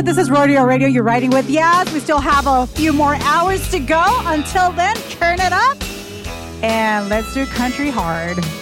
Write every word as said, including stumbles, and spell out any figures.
Center. This is Rodeo Radio. You're riding with Yaz. We still have a few more hours to go. Until then, turn it up and let's do country hard.